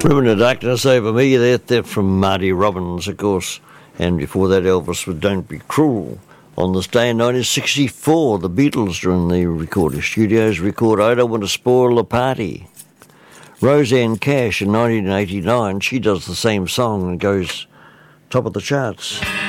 Ribbon of Darkness Over Me, that from Marty Robbins, of course. And before that, Elvis with Don't Be Cruel. On this day in 1964, the Beatles are in the recording studios, record I Don't Want to Spoil the Party. Roseanne Cash in 1989, she does the same song and goes top of the charts.